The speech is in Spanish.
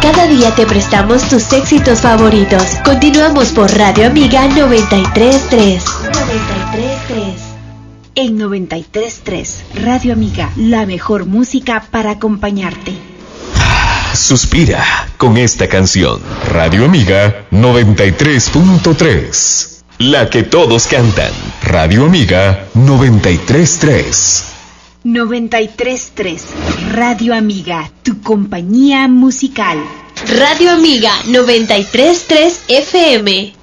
Cada día te prestamos tus éxitos favoritos. Continuamos por Radio Amiga 93.3. 93.3. En 93.3, Radio Amiga, la mejor música para acompañarte. Suspira con esta canción. Radio Amiga 93.3. La que todos cantan. Radio Amiga 93.3. 93.3, Radio Amiga, tu compañía musical. Radio Amiga 93.3 FM.